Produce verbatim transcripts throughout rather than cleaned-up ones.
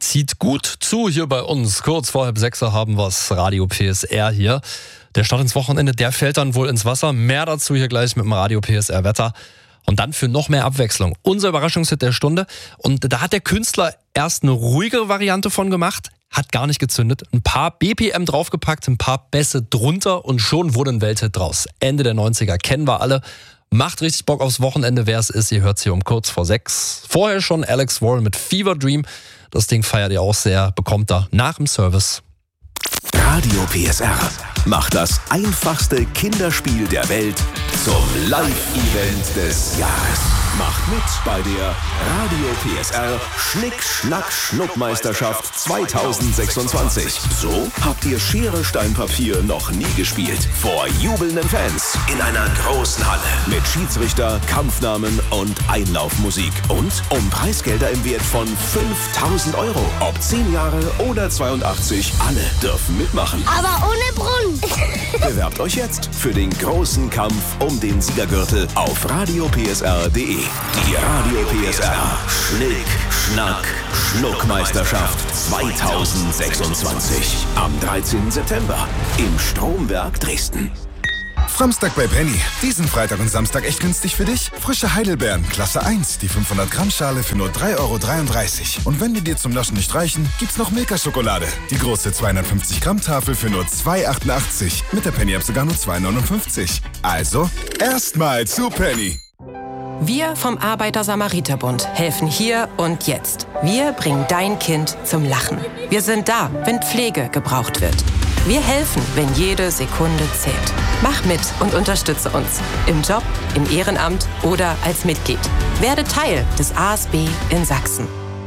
zieht gut zu hier bei uns. Kurz vor halb sechs haben wir das Radio P S R hier. Der Start ins Wochenende, der fällt dann wohl ins Wasser. Mehr dazu hier gleich mit dem Radio P S R Wetter. Und dann für noch mehr Abwechslung unser Überraschungshit der Stunde. Und da hat der Künstler erst eine ruhigere Variante von gemacht, hat gar nicht gezündet. Ein paar B P M draufgepackt, ein paar Bässe drunter und schon wurde ein Welthit draus. Ende der neunziger, kennen wir alle. Macht richtig Bock aufs Wochenende, wer es ist. Ihr hört es hier um kurz vor sechs. Vorher schon Alex Warren mit Fever Dream. Das Ding feiert ihr auch sehr, bekommt er nach dem Service. Radio P S R macht das einfachste Kinderspiel der Welt zum Live-Event des Jahres. Macht mit bei der Radio P S R Schnick, Schnack, Schnuck-Meisterschaft zweitausendsechsundzwanzig. So habt ihr Schere, Stein, Papier noch nie gespielt. Vor jubelnden Fans in einer großen Halle mit Schiedsrichter, Kampfnamen und Einlaufmusik. Und um Preisgelder im Wert von fünftausend Euro. Ob zehn Jahre oder zweiundachtzig, alle dürfen mitmachen. Aber ohne Brunnen. Bewerbt euch jetzt für den großen Kampf um den Siegergürtel auf radio p s r punkt d e. Die Radio P S R Schnick, Schnack, Schnuck-Meisterschaft zweitausendsechsundzwanzig. Am dreizehnten September im Stromwerk Dresden. Samstag bei Penny. Diesen Freitag und Samstag echt günstig für dich? Frische Heidelbeeren, Klasse eins, die fünfhundert Gramm Schale für nur drei Euro dreiunddreißig. Und wenn die dir zum Naschen nicht reichen, gibt's noch Milka-Schokolade. Die große zweihundertfünfzig Gramm Tafel für nur zwei Euro achtundachtzig. Mit der Penny-App sogar nur zwei Euro neunundfünfzig. Also, erstmal zu Penny. Wir vom Arbeiter-Samariter-Bund helfen hier und jetzt. Wir bringen dein Kind zum Lachen. Wir sind da, wenn Pflege gebraucht wird. Wir helfen, wenn jede Sekunde zählt. Mach mit und unterstütze uns. Im Job, im Ehrenamt oder als Mitglied. Werde Teil des A S B in Sachsen.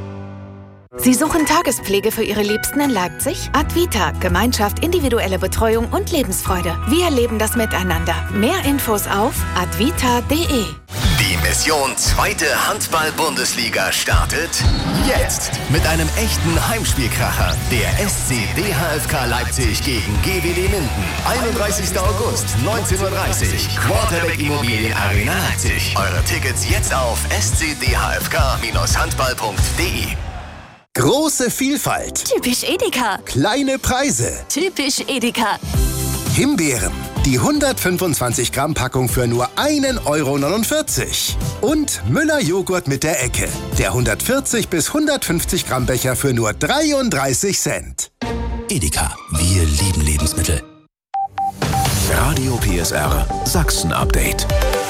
Sie suchen Tagespflege für Ihre Liebsten in Leipzig? Advita, Gemeinschaft, individuelle Betreuung und Lebensfreude. Wir leben das miteinander. Mehr Infos auf advita punkt de. Die Mission Zweite Handball-Bundesliga startet jetzt mit einem echten Heimspielkracher. Der S C D H F K Leipzig gegen G W D Minden. einunddreißigsten August, neunzehn Uhr dreißig. Quarterback Immobilien Arena Leipzig. Eure Tickets jetzt auf s c d h f k Bindestrich handball punkt d e. Große Vielfalt. Typisch Edeka. Kleine Preise. Typisch Edeka. Himbeeren. Die hundertfünfundzwanzig Gramm Packung für nur ein Euro neunundvierzig. Und Müller-Joghurt mit der Ecke. Der hundertvierzig bis hundertfünfzig Gramm Becher für nur dreiunddreißig Cent. Edeka. Wir lieben Lebensmittel. Radio P S R Sachsen-Update.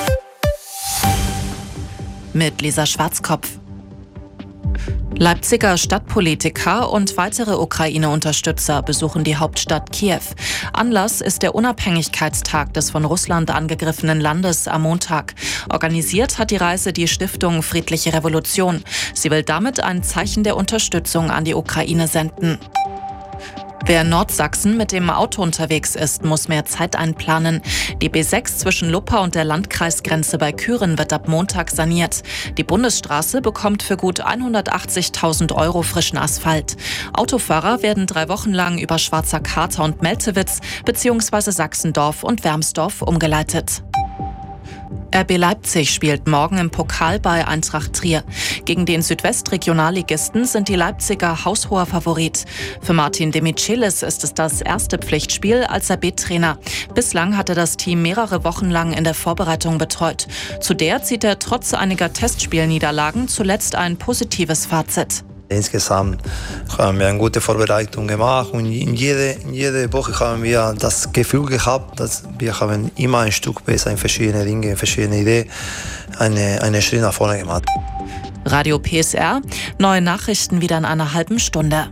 Mit Lisa Schwarzkopf. Leipziger Stadtpolitiker und weitere Ukraine-Unterstützer besuchen die Hauptstadt Kiew. Anlass ist der Unabhängigkeitstag des von Russland angegriffenen Landes am Montag. Organisiert hat die Reise die Stiftung Friedliche Revolution. Sie will damit ein Zeichen der Unterstützung an die Ukraine senden. Wer in Nordsachsen mit dem Auto unterwegs ist, muss mehr Zeit einplanen. Die B sechs zwischen Luppa und der Landkreisgrenze bei Kühren wird ab Montag saniert. Die Bundesstraße bekommt für gut hundertachtzigtausend Euro frischen Asphalt. Autofahrer werden drei Wochen lang über Schwarzer Kater und Meltewitz bzw. Sachsendorf und Wermsdorf umgeleitet. R B Leipzig spielt morgen im Pokal bei Eintracht Trier. Gegen den Südwestregionalligisten sind die Leipziger haushoher Favorit. Für Martin Demichelis ist es das erste Pflichtspiel als R B-Trainer. Bislang hat er das Team mehrere Wochen lang in der Vorbereitung betreut. Zu der zieht er trotz einiger Testspielniederlagen zuletzt ein positives Fazit. Insgesamt haben wir eine gute Vorbereitung gemacht und in jede, in jede Woche haben wir das Gefühl gehabt, dass wir haben immer ein Stück besser in verschiedene Dinge, in verschiedene Ideen eine, eine Schritt nach vorne gemacht. Radio P S R, neue Nachrichten wieder in einer halben Stunde.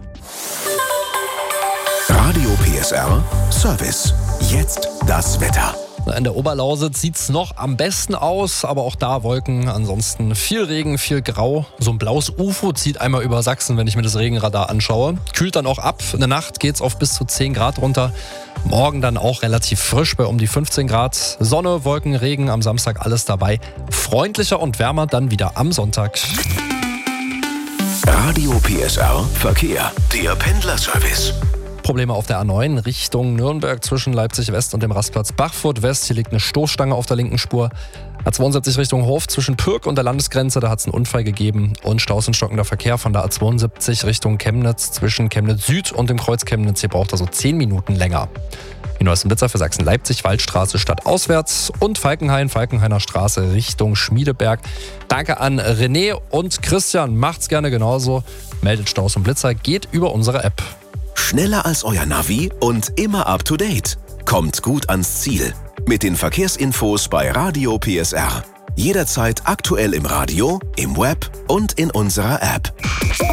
Radio P S R Service. Jetzt das Wetter. In der Oberlausitz sieht es noch am besten aus, aber auch da Wolken. Ansonsten viel Regen, viel Grau. So ein blaues U F O zieht einmal über Sachsen, wenn ich mir das Regenradar anschaue. Kühlt dann auch ab. In der Nacht geht es auf bis zu zehn Grad runter. Morgen dann auch relativ frisch bei um die fünfzehn Grad. Sonne, Wolken, Regen, am Samstag alles dabei. Freundlicher und wärmer dann wieder am Sonntag. Radio P S R Verkehr. Der Pendlerservice. Probleme auf der A neun Richtung Nürnberg zwischen Leipzig West und dem Rastplatz Bachfurt West. Hier liegt eine Stoßstange auf der linken Spur. A zweiundsiebzig Richtung Hof zwischen Pürg und der Landesgrenze, da hat es einen Unfall gegeben. Und Staus und stockender Verkehr von der A zweiundsiebzig Richtung Chemnitz zwischen Chemnitz Süd und dem Kreuz Chemnitz. Hier braucht er so zehn Minuten länger. Die neuesten Blitzer für Sachsen-Leipzig, Waldstraße stadtauswärts und Falkenhain, Falkenhainer Straße Richtung Schmiedeberg. Danke an René und Christian, macht's gerne genauso. Meldet Staus und Blitzer, geht über unsere App. Schneller als euer Navi und immer up to date. Kommt gut ans Ziel. Mit den Verkehrsinfos bei Radio P S R. Jederzeit aktuell im Radio, im Web und in unserer App.